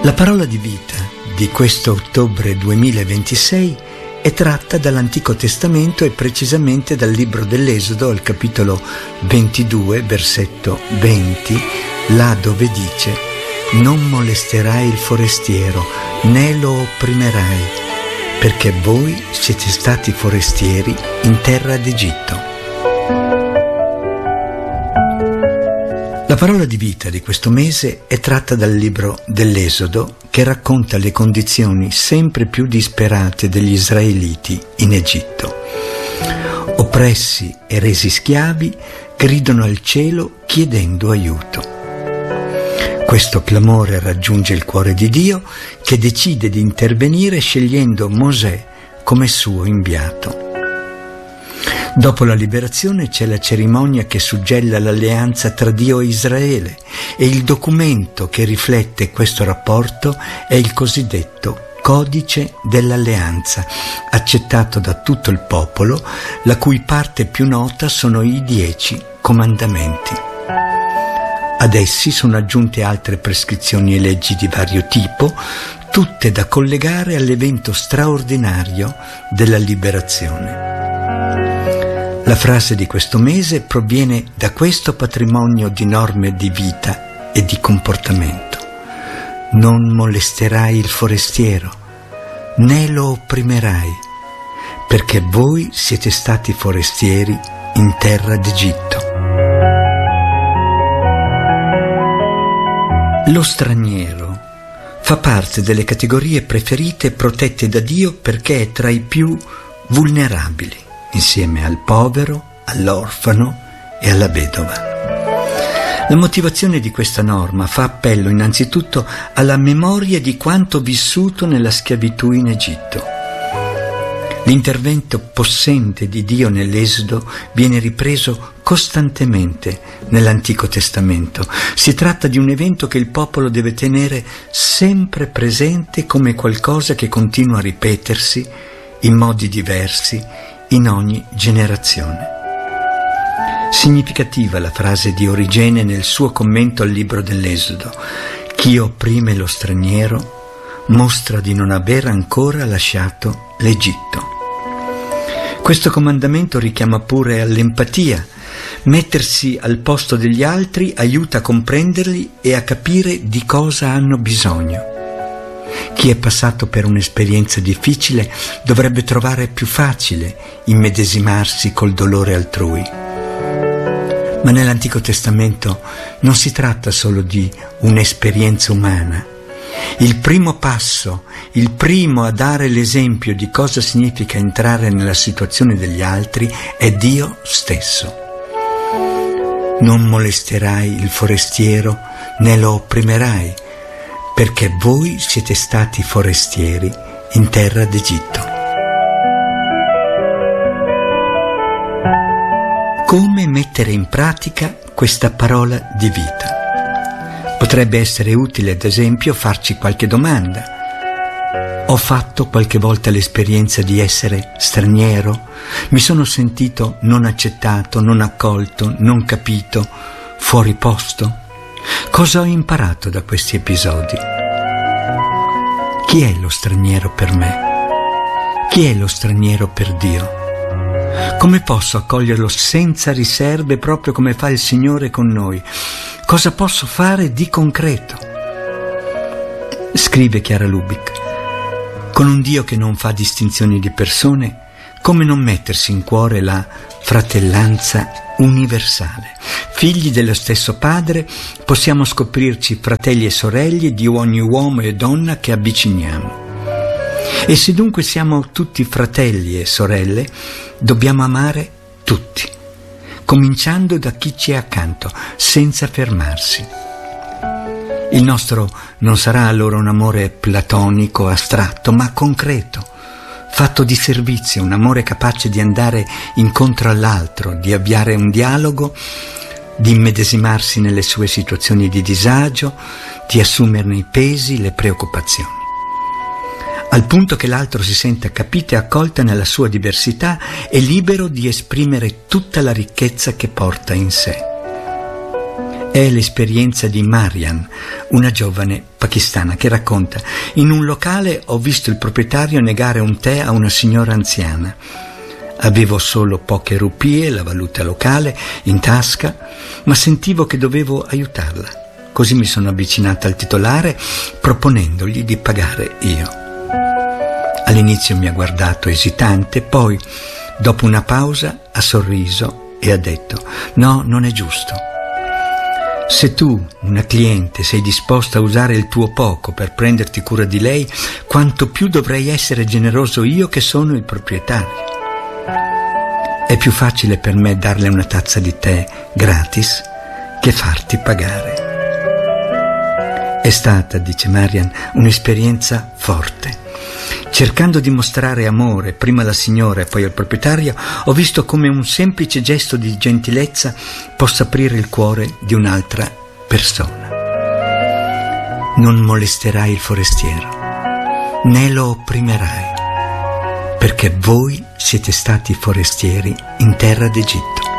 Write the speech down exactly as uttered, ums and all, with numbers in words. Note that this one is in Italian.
La parola di vita di questo ottobre duemilaventisei è tratta dall'Antico Testamento e precisamente dal libro dell'Esodo al capitolo ventidue, versetto venti, là dove dice: «Non molesterai il forestiero, né lo opprimerai, perché voi siete stati forestieri in terra d'Egitto». La parola di vita di questo mese è tratta dal libro dell'Esodo, che racconta le condizioni sempre più disperate degli israeliti in Egitto. Oppressi e resi schiavi, gridano al cielo chiedendo aiuto. Questo clamore raggiunge il cuore di Dio, che decide di intervenire scegliendo Mosè come suo inviato. Dopo la liberazione c'è la cerimonia che suggella l'alleanza tra Dio e Israele, e il documento che riflette questo rapporto è il cosiddetto Codice dell'Alleanza, accettato da tutto il popolo, la cui parte più nota sono i Dieci Comandamenti. Ad essi sono aggiunte altre prescrizioni e leggi di vario tipo, tutte da collegare all'evento straordinario della liberazione. La frase di questo mese proviene da questo patrimonio di norme di vita e di comportamento. Non molesterai il forestiero, né lo opprimerai, perché voi siete stati forestieri in terra d'Egitto. Lo straniero fa parte delle categorie preferite e protette da Dio perché è tra i più vulnerabili, insieme al povero, all'orfano e alla vedova. La motivazione di questa norma fa appello innanzitutto alla memoria di quanto vissuto nella schiavitù in Egitto. L'intervento possente di Dio nell'Esodo viene ripreso costantemente nell'Antico Testamento. Si tratta di un evento che il popolo deve tenere sempre presente come qualcosa che continua a ripetersi in modi diversi in ogni generazione. Significativa la frase di Origene nel suo commento al libro dell'Esodo: «Chi opprime lo straniero mostra di non aver ancora lasciato l'Egitto». Questo comandamento richiama pure all'empatia. Mettersi al posto degli altri aiuta a comprenderli e a capire di cosa hanno bisogno. Chi è passato per un'esperienza difficile dovrebbe trovare più facile immedesimarsi col dolore altrui. Ma nell'Antico Testamento non si tratta solo di un'esperienza umana. Il primo passo, il primo a dare l'esempio di cosa significa entrare nella situazione degli altri è Dio stesso. Non molesterai il forestiero né lo opprimerai, perché voi siete stati forestieri in terra d'Egitto. Come mettere in pratica questa parola di vita? Potrebbe essere utile, ad esempio, farci qualche domanda. Ho fatto qualche volta l'esperienza di essere straniero? Mi sono sentito non accettato, non accolto, non capito, fuori posto? Cosa ho imparato da questi episodi? Chi è lo straniero per me? Chi è lo straniero per Dio? Come posso accoglierlo senza riserve, proprio come fa il Signore con noi? Cosa posso fare di concreto? Scrive Chiara Lubick: con un Dio che non fa distinzioni di persone, come non mettersi in cuore la fratellanza universale? Figli dello stesso Padre, possiamo scoprirci fratelli e sorelle di ogni uomo e donna che avviciniamo. E se dunque siamo tutti fratelli e sorelle, dobbiamo amare tutti, cominciando da chi ci è accanto, senza fermarsi. Il nostro non sarà allora un amore platonico, astratto, ma concreto, fatto di servizio, un amore capace di andare incontro all'altro, di avviare un dialogo, di immedesimarsi nelle sue situazioni di disagio, di assumerne i pesi, le preoccupazioni, al punto che l'altro si senta capito e accolto nella sua diversità e libero di esprimere tutta la ricchezza che porta in sé. È l'esperienza di Marian, una giovane pakistana, che racconta: in un locale ho visto il proprietario negare un tè a una signora anziana. Avevo solo poche rupie, la valuta locale, in tasca, ma sentivo che dovevo aiutarla. Così mi sono avvicinata al titolare proponendogli di pagare io. All'inizio mi ha guardato esitante, poi, dopo una pausa, ha sorriso e ha detto: no, non è giusto. Se tu, una cliente, sei disposta a usare il tuo poco per prenderti cura di lei, quanto più dovrei essere generoso io che sono il proprietario. È più facile per me darle una tazza di tè gratis che farti pagare. È stata, dice Marian, un'esperienza forte. Cercando di mostrare amore prima alla signora e poi al proprietario, ho visto come un semplice gesto di gentilezza possa aprire il cuore di un'altra persona. Non molesterai il forestiero, né lo opprimerai, perché voi siete stati forestieri in terra d'Egitto.